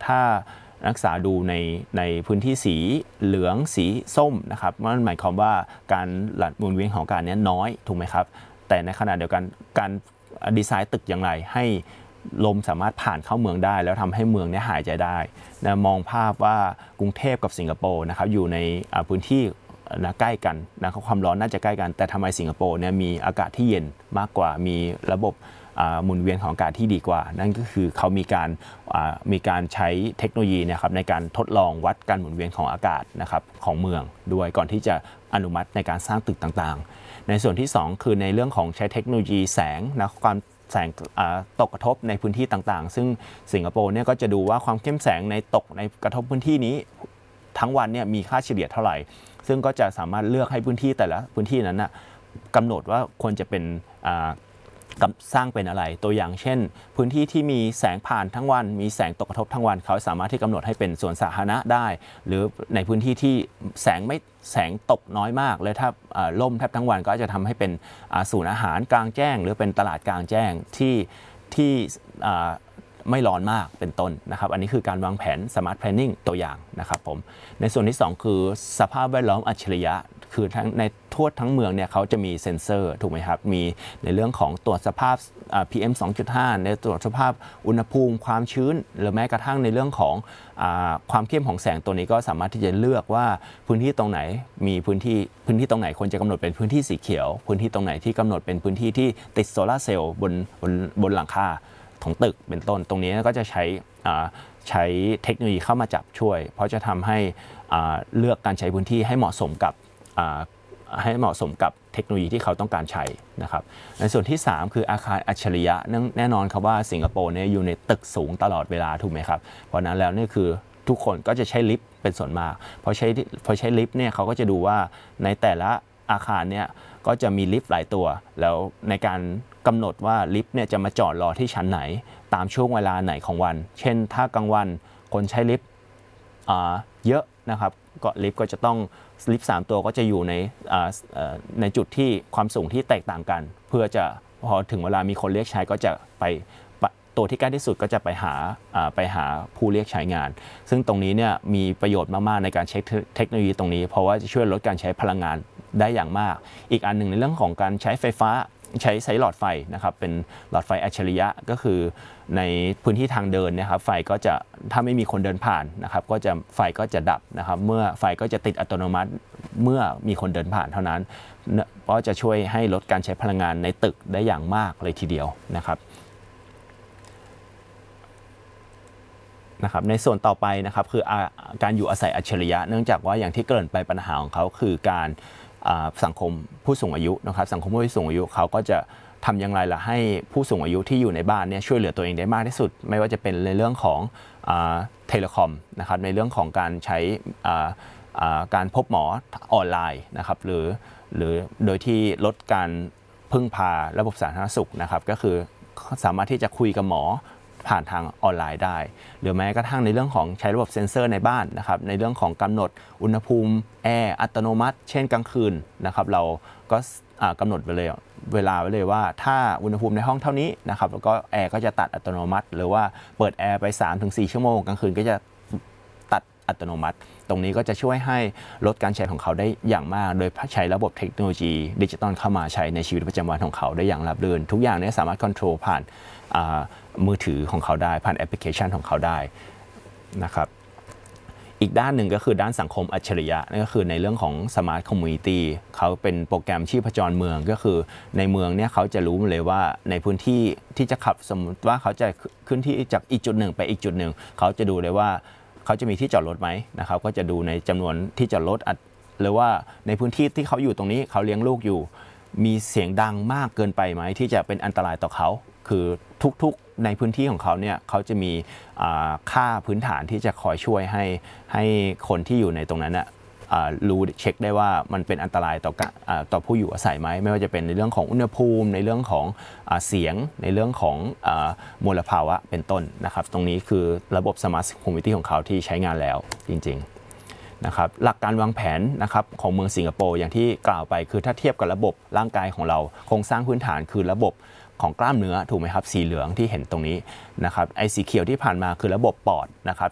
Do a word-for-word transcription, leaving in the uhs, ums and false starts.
ถ้านักศึกษาดูในในพื้นที่สีเหลืองสีส้มนะครับนั่นหมายความว่าการหมุนเวียนของอากาศนี้น้อยถูกไหมครับแต่ในขณะเดียวกันการดีไซน์ตึกอย่างไรให้ลมสามารถผ่านเข้าเมืองได้แล้วทำให้เมืองนี้หายใจได้นะมองภาพว่ากรุงเทพกับสิงคโปร์นะครับอยู่ในพื้นที่นะใกล้กันนะความร้อนน่าจะใกล้กันแต่ทำไมสิงคโปร์เนี่ยมีอากาศที่เย็นมากกว่ามีระบบหมุนเวียนของอากาศที่ดีกว่านั่นก็คือเขามีการมีการใช้เทคโนโลยีนะครับในการทดลองวัดการหมุนเวียนของอากาศนะครับของเมืองด้วยก่อนที่จะอนุมัติในการสร้างตึกต่างๆในส่วนที่สองคือในเรื่องของใช้เทคโนโลยีแสงนะความแสงตกกระทบในพื้นที่ต่างๆซึ่งสิงคโปร์เนี่ยก็จะดูว่าความเข้มแสงในตกในกระทบพื้นที่นี้ทั้งวันเนี่ยมีค่าเฉลี่ยเท่าไหร่ซึ่งก็จะสามารถเลือกให้พื้นที่แต่ละพื้นที่นั้นนะกำหนดว่าควรจะเป็นสร้างเป็นอะไรตัวอย่างเช่นพื้นที่ที่มีแสงผ่านทั้งวันมีแสงตกกระทบทั้งวันเขาสามารถที่กำหนดให้เป็นสวนสาธารณะได้หรือในพื้นที่ที่แสงไม่แสงตกน้อยมากเลยถ้าล่มแทบทั้งวันก็จะทำให้เป็นศูนย์อาหารกลางแจ้งหรือเป็นตลาดกลางแจ้งที่ที่ไม่ร้อนมากเป็นต้นนะครับอันนี้คือการวางแผน Smart Planning ตัวอย่างนะครับผมในส่วนที่สองคือสภาพแวดล้อมอัจฉริยะคือทั้งในทั่วทั้งเมืองเนี่ยเขาจะมีเซ็นเซอร์ถูกไหมครับมีในเรื่องของตรวจสภาพ พี เอ็ม สองจุดห้า ในตรวจสภาพอุณหภูมิความชื้นหรือแม้กระทั่งในเรื่องของความเข้มของแสงตัวนี้ก็สามารถที่จะเลือกว่าพื้นที่ตรงไหนมีพื้นที่พื้นที่ตรงไหนควรจะกำหนดเป็นพื้นที่สีเขียวพื้นที่ตรงไหนที่กำหนดเป็นพื้นที่ที่ติดโซลาร์เซลล์บนบนบนหลังคาของตึกเป็นต้นตรงนี้ก็จะใช้ใช้เทคโนโลยีเข้ามาจับช่วยเพราะจะทำให้เลือกการใช้พื้นที่ให้เหมาะสมกับให้เหมาะสมกับเทคโนโลยีที่เขาต้องการใช้นะครับในส่วนที่สามคืออาคารอัจฉริยะแน่นอนครับว่าสิงคโปร์เนี่ยอยู่ในตึกสูงตลอดเวลาถูกไหมครับเพราะนั้นแล้วนี่คือทุกคนก็จะใช้ลิฟต์เป็นส่วนมากพอใช้พอใช้ลิฟต์เนี่ยเขาก็จะดูว่าในแต่ละอาคารเนี่ยก็จะมีลิฟต์หลายตัวแล้วในการกำหนดว่าลิฟต์เนี่ยจะมาจอดรอที่ชั้นไหนตามช่วงเวลาไหนของวันเช่นถ้ากลางวันคนใช้ลิฟต์เยอะนะครับก็ลิฟต์ก็จะต้องลิฟต์สามตัวก็จะอยู่ในในจุดที่ความสูงที่แตกต่างกันเพื่อจะพอถึงเวลามีคนเรียกใช้ก็จะไปตัวที่ใกล้ที่สุดก็จะไปหาไปหาผู้เรียกใช้งานซึ่งตรงนี้เนี่ยมีประโยชน์มากๆในการใช้เทคโนโลยีตรงนี้เพราะว่าจะช่วยลดการใช้พลังงานได้อย่างมากอีกอันหนึ่งในเรื่องของการใช้ไฟฟ้าใช้ใช้หลอดไฟนะครับเป็นหลอดไฟอัจฉริยะก็คือในพื้นที่ทางเดินนะครับไฟก็จะถ้าไม่มีคนเดินผ่านนะครับก็จะไฟก็จะดับนะครับเมื่อไฟก็จะติดอัตโนมัติเมื่อมีคนเดินผ่านเท่านั้นก็จะช่วยให้ลดการใช้พลังงานในตึกได้อย่างมากเลยทีเดียวนะครับนะครับในส่วนต่อไปนะครับคือการอยู่อาศัยอัจฉริยะเนื่องจากว่าอย่างที่เกริ่นไปปัญหาของเขาคือการสังคมผู้สูงอายุนะครับสังคมผู้สูงอายุเขาก็จะทำอย่างไรล่ะให้ผู้สูงอายุที่อยู่ในบ้านเนี่ยช่วยเหลือตัวเองได้มากที่สุดไม่ว่าจะเป็นในเรื่องของเทเลคอมนะครับในเรื่องของการใช้การพบหมอออนไลน์นะครับหรือหรือโดยที่ลดการพึ่งพาระบบสาธารณสุขนะครับก็คือสามารถที่จะคุยกับหมอผ่านทางออนไลน์ได้หรือแม้กระทั่งในเรื่องของใช้ระบบเซ็นเซอร์ในบ้านนะครับในเรื่องของกำหนดอุณหภูมิแอร์อัตโนมัติเช่นกลางคืนนะครับเราก็กำหนดไปเลยเวลาไว้เลยว่าถ้าอุณหภูมิในห้องเท่านี้นะครับแล้วก็แอร์ก็จะตัดอัตโนมัติหรือว่าเปิดแอร์ไป สามถึงสี่ ชั่วโมงกลางคืนก็จะตัดอัตโนมัติตรงนี้ก็จะช่วยให้ลดการใช้ของเขาได้อย่างมากโดยใช้ระบบเทคโนโลยีดิจิตอลเข้ามาใช้ในชีวิตประจำวันของเขาได้อย่างราบรื่นทุกอย่างนี้สามารถควบคุมผ่านมือถือของเขาได้ผ่านแอปพลิเคชันของเขาได้นะครับอีกด้านหนึ่งก็คือด้านสังคมอัจฉริยะนั่นก็คือในเรื่องของ Smart Community เขาเป็นโปรแกรมชีพจรเมืองก็คือในเมืองเนี่ยเขาจะรู้เลยว่าในพื้นที่ที่จะขับสมมติว่าเขาจะขึ้นที่จากอีกจุดหนึ่งไปอีกจุดหนึ่งเขาจะดูเลยว่าเขาจะมีที่จอดรถไหมนะครับก็จะดูในจำนวนที่จอดรถหรือว่าในพื้นที่ที่เขาอยู่ตรงนี้เขาเลี้ยงลูกอยู่มีเสียงดังมากเกินไปไหมที่จะเป็นอันตรายต่อเขาคือทุกๆในพื้นที่ของเขาเนี่ยเขาจะมีค่าพื้นฐานที่จะคอยช่วยให้ให้คนที่อยู่ในตรงนั้นน่ะรู้เช็คได้ว่ามันเป็นอันตรายต่อต่อผู้อยู่อาศัยไหมไม่ว่าจะเป็นในเรื่องของอุณหภูมิในเรื่องของเสียงในเรื่องของมลภาวะเป็นต้นนะครับตรงนี้คือระบบ Smart Community ของเขาที่ใช้งานแล้วจริงๆนะครับหลักการวางแผนนะครับของเมืองสิงคโปร์อย่างที่กล่าวไปคือถ้าเทียบกับระบบร่างกายของเราโครงสร้างพื้นฐานคือระบบของกล้ามเนื้อถูกไหมครับสีเหลืองที่เห็นตรงนี้นะครับไอ้สีเขียวที่ผ่านมาคือระบบปอดนะครับ